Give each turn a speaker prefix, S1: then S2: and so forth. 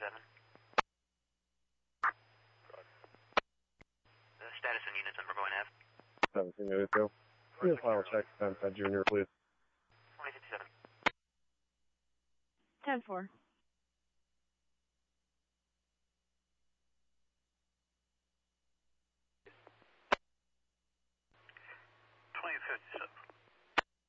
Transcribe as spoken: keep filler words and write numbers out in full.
S1: seven. The status and unit number going F.
S2: seventeen eighty-two. Give me a final check, ten ten Junior, please.
S1: twenty fifty-seven.
S3: ten four.